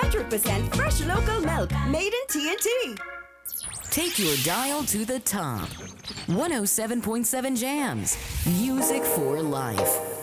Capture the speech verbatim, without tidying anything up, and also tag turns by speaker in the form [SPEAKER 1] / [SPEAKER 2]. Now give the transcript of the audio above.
[SPEAKER 1] hundred percent fresh local milk made in T N T.
[SPEAKER 2] Take your dial to the top. one oh seven point seven Jams. Music for life.